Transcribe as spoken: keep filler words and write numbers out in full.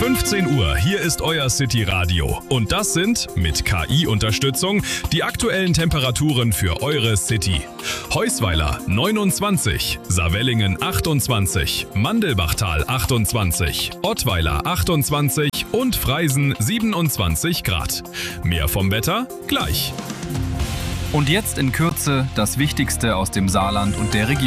fünfzehn Uhr, hier ist euer City Radio. Und das sind, mit K I-Unterstützung, die aktuellen Temperaturen für eure City. Heusweiler neunundzwanzig, Savellingen achtundzwanzig, Mandelbachtal achtundzwanzig, Ottweiler achtundzwanzig und Freisen siebenundzwanzig Grad. Mehr vom Wetter gleich. Und jetzt in Kürze das Wichtigste aus dem Saarland und der Region.